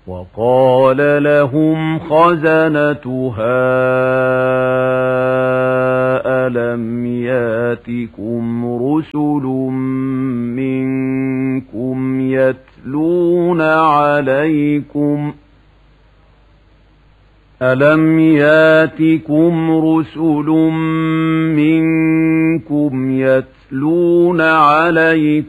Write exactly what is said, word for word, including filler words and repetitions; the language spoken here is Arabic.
وقال لهم خزنتها ألم ياتكم رسل منكم يتلون عليكم ألم ياتكم رسل منكم يتلون عليكم